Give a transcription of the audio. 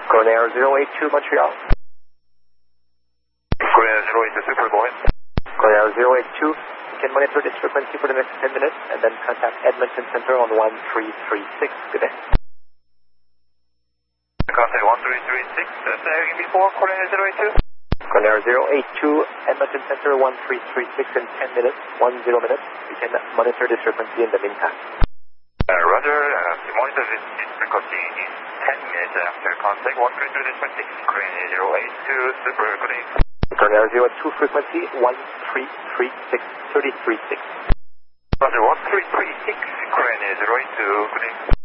Cornair 082 Montreal. Cornair 082 Super, go ahead. Cornair 082, you can monitor this frequency for the next 10 minutes and then contact Edmonton Center on 1336. Good day. Contact 1336, before Cornair 082. Cornair 082, Edmonton Center 1336 in 10 minutes, 10 minutes. You can monitor this frequency in the meantime. Roger, monitor this frequency in 10 minutes after contact 1336, Cornair 082 Super, good day. Cornair 082 frequency 1336, 336. Roger, 1336, Cornair 082, good day.